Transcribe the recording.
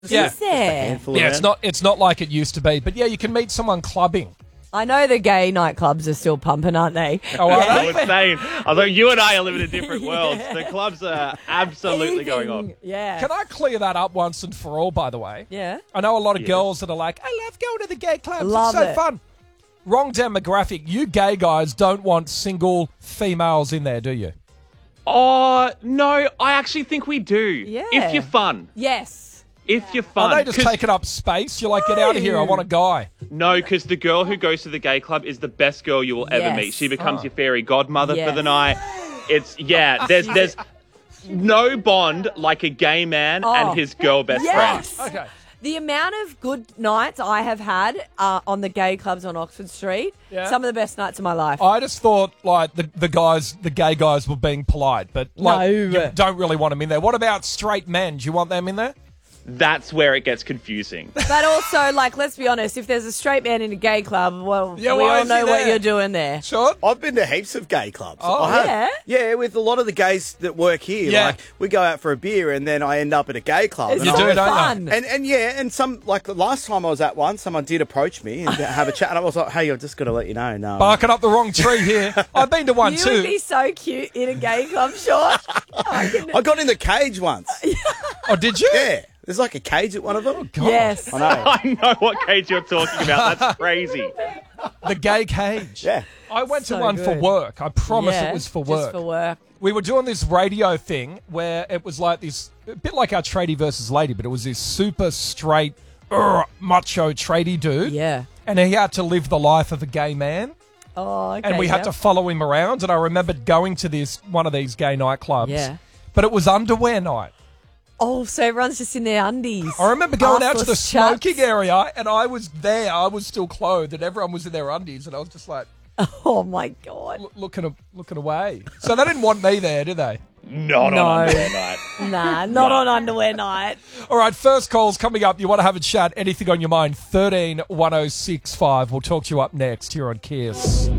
Yeah. Is there? handful Yeah, around. it's not like it used to be. But yeah, you can meet someone clubbing. I know the gay nightclubs are still pumping, aren't they? Oh, are I they? was saying, although you and I are living in different worlds, the clubs are absolutely going on. Yeah. Can I clear that up once and for all, by the way? Yeah. I know a lot of Yes. girls that are like, I love going to the gay clubs. Love it's so it. fun. Wrong demographic. You gay guys don't want single females in there, do you? Oh, no, I actually think we do. Yeah. If you're fun. Yes. If you're fun. Are they just 'Cause- taking up space? You're like, get out of here. I want a guy. No, because the girl who goes to the gay club is the best girl you will ever Yes. meet. She becomes Oh. your fairy godmother for Yes. the night. It's, there's no bond like a gay man and his girl best Yes. friend. Okay. The amount of good nights I have had on the gay clubs on Oxford Street, Yeah. some of the best nights of my life. I just thought like the gay guys were being polite, but like No. you don't really want them in there. What about straight men? Do you want them in there? That's where it gets confusing. But also, like, let's be honest, if there's a straight man in a gay club, well, Yeah, we why all is he know what there? you're doing there. Sure. I've been to heaps of gay clubs. Oh, I have. yeah? Yeah, with a lot of the gays that work here. Yeah. Like, we go out for a beer and then I end up at a gay club. It's and You so do, don't you? fun. And yeah, and some, like the last time I was at one, someone did approach me and have a chat, and I was like, hey, I've just got to let you know. No. Barking up the wrong tree here. I've been to one You too. would be so cute in a gay club, Sean. I got in the cage once. Oh, did you? Yeah. There's like a cage at one of them. Yes. I know. I know what cage you're talking about. That's crazy. The gay cage. Yeah. I went to So one for good. work. I promise Yeah, it was for just work. for work. We were doing this radio thing where it was like this, a bit like our tradie versus lady, but it was this super straight, macho tradie dude. Yeah. And he had to live the life of a gay man. Oh, okay. And we had yeah. to follow him around. And I remembered going to one of these gay nightclubs. Yeah. But it was underwear night. Oh, so everyone's just in their undies. I remember going out to the Arseless chaps. smoking area and I was there. I was still clothed and everyone was in their undies. And I was just like Oh, my God. looking away. So they didn't want me there, did they? Not No. on underwear night. Nah, not on underwear night. All right, first call's coming up. You want to have a chat, anything on your mind, 13 1065. We'll talk to you up next here on Kiss.